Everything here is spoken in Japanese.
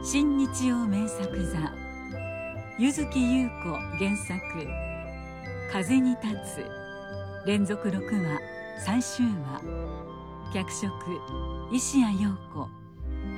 新日曜名作座、柚木優子原作、風に立つ、連続6話最終話、脚色石谷陽子。